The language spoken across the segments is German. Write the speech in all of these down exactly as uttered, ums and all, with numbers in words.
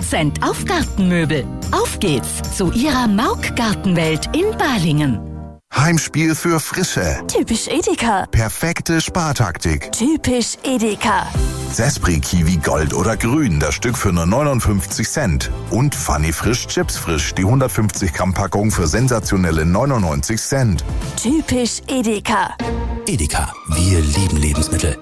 Prozent auf Gartenmöbel. Auf geht's zu Ihrer Mauk Gartenwelt in Balingen. Heimspiel für Frische. Typisch Edeka. Perfekte Spartaktik. Typisch Edeka. Zespri Kiwi Gold oder Grün, das Stück für nur neunundfünfzig Cent. Und Funny Frisch Chips Frisch, die hundertfünfzig Gramm Packung für sensationelle neunundneunzig Cent. Typisch Edeka. Edeka, wir lieben Lebensmittel.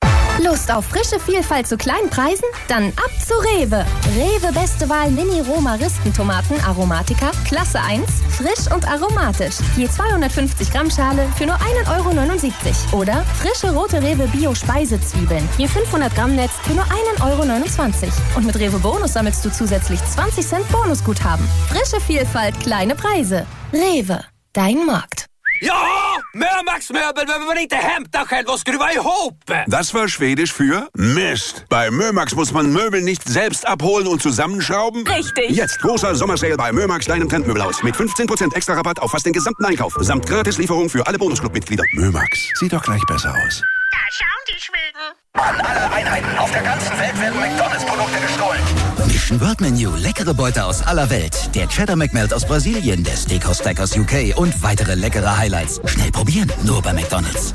Lust auf frische Vielfalt zu kleinen Preisen? Dann ab zu Rewe. Rewe Beste Wahl Mini-Roma-Ristentomaten Aromatica, Klasse eins, frisch und aromatisch. Je zweihundertfünfzig Gramm Schale für nur ein Euro neunundsiebzig. Oder frische rote Rewe Bio-Speisezwiebeln. Je fünfhundert Gramm Netz für nur ein Euro neunundzwanzig. Und mit Rewe Bonus sammelst du zusätzlich zwanzig Cent Bonusguthaben. Frische Vielfalt, kleine Preise. Rewe, dein Markt. Ja, Mömax-Möbel behöver man inte hämta själv och skruva ihop. Das war Schwedisch für Mist. Bei Mömax muss man Möbel nicht selbst abholen und zusammenschrauben. Richtig. Jetzt großer Sommersale bei Mömax, deinem Trendmöbelhaus. Mit fünfzehn Prozent extra Rabatt auf fast den gesamten Einkauf. Samt Gratislieferung für alle Bonusclub-Mitglieder. Mömax, sieht doch gleich besser aus. Da schauen die Schweden. An alle Einheiten auf der ganzen Welt werden McDonalds-Produkte gestohlen. Mission World Menu, leckere Beute aus aller Welt. Der Cheddar McMelt aus Brasilien, der Steakhouse Stack aus U K und weitere leckere Highlights. Schnell probieren, nur bei McDonalds.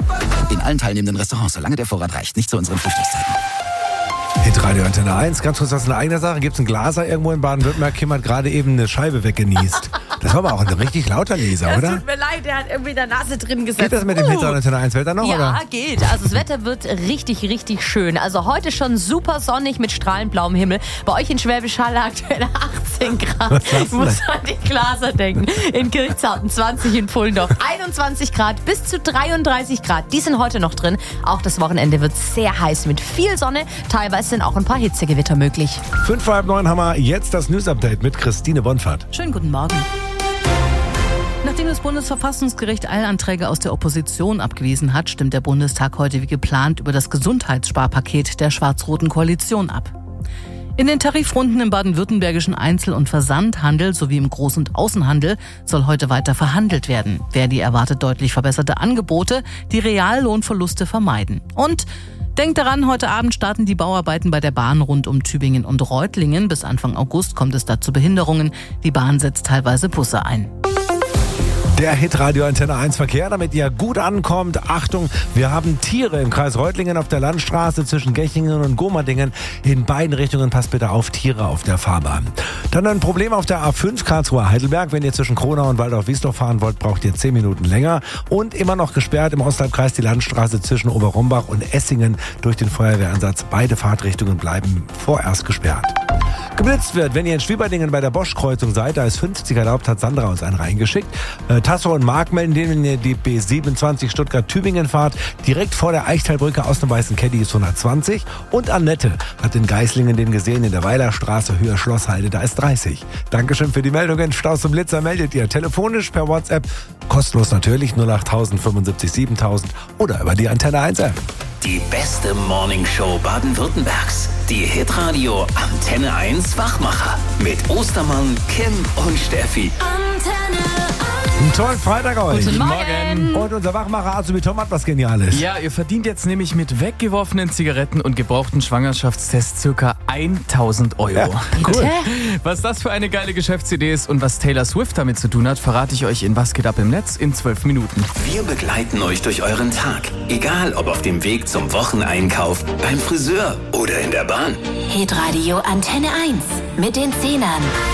In allen teilnehmenden Restaurants, solange der Vorrat reicht. Nicht zu unseren Frühstückszeiten. Hitradio Antenne eins, ganz kurz, das ist eine eigene Sache. Gibt es einen Glaser irgendwo in Baden-Württemberg? Kim hat gerade eben eine Scheibe weggenießt. Das war aber auch ein richtig lauter Leser, das oder? Tut mir leid, der hat irgendwie in der Nase drin gesetzt. Geht das mit dem Hitradio Antenne eins Wetter noch, ja, oder? Ja, geht. Also das Wetter wird richtig, richtig schön. Also heute schon super sonnig mit strahlend blauem Himmel. Bei euch in Schwäbisch Hall aktuell achtzehn Grad. Ich muss an die Glaser denken. In Kirchzarten zwanzig, in Pfullendorf einundzwanzig Grad bis zu dreiunddreißig Grad. Die sind heute noch drin. Auch das Wochenende wird sehr heiß mit viel Sonne. Teilweise sind auch ein paar Hitzegewitter möglich. Fünf vor halb neun haben wir jetzt das News-Update mit Christine Bonfahrt. Schönen guten Morgen. Nachdem das Bundesverfassungsgericht Eilanträge aus der Opposition abgewiesen hat, stimmt der Bundestag heute wie geplant über das Gesundheitssparpaket der schwarz-roten Koalition ab. In den Tarifrunden im baden-württembergischen Einzel- und Versandhandel sowie im Groß- und Außenhandel soll heute weiter verhandelt werden. Verdi erwartet deutlich verbesserte Angebote, die Reallohnverluste vermeiden. Und denkt daran, heute Abend starten die Bauarbeiten bei der Bahn rund um Tübingen und Reutlingen. Bis Anfang August kommt es da zu Behinderungen. Die Bahn setzt teilweise Busse ein. Der Hitradio Antenne eins Verkehr, damit ihr gut ankommt. Achtung, wir haben Tiere im Kreis Reutlingen auf der Landstraße zwischen Gechingen und Gomerdingen. In beiden Richtungen passt bitte auf, Tiere auf der Fahrbahn. Dann ein Problem auf der A fünf Karlsruhe-Heidelberg. Wenn ihr zwischen Kronau und Waldorf-Wiesdorf fahren wollt, braucht ihr zehn Minuten länger. Und immer noch gesperrt im Osthalbkreis die Landstraße zwischen Oberrombach und Essingen durch den Feuerwehreinsatz. Beide Fahrtrichtungen bleiben vorerst gesperrt. Geblitzt wird, wenn ihr in Schwieberdingen bei der Bosch-Kreuzung seid, da ist fünfzig erlaubt, hat Sandra uns einen reingeschickt. Äh, Tasso und Mark melden den, wenn ihr die B siebenundzwanzig Stuttgart-Tübingen fahrt. Direkt vor der Eichtalbrücke aus dem weißen Caddy ist hundertzwanzig. Und Annette hat in Geislingen den gesehen, in der Weilerstraße, Höhe Schlosshalde, da ist dreißig. Dankeschön für die Meldungen. Staus zum Blitzer meldet ihr telefonisch per WhatsApp. Kostenlos natürlich, null acht null null fünfundsiebzig siebentausend oder über die Antenne eins App. Die beste Morningshow Baden-Württembergs. Die Hitradio Antenne eins Wachmacher. Mit Ostermann, Kim und Steffi. Antenne Einen tollen Freitag euch. Guten Morgen. Und unser Wachmacher Azubi Tom hat was Geniales. Ja, ihr verdient jetzt nämlich mit weggeworfenen Zigaretten und gebrauchten Schwangerschaftstests circa tausend Euro. Ja, cool. Was das für eine geile Geschäftsidee ist und was Taylor Swift damit zu tun hat, verrate ich euch in Was geht ab im Netz in zwölf Minuten. Wir begleiten euch durch euren Tag. Egal, ob auf dem Weg zum Wocheneinkauf, beim Friseur oder in der Bahn. Hitradio Antenne eins mit den Zehnern.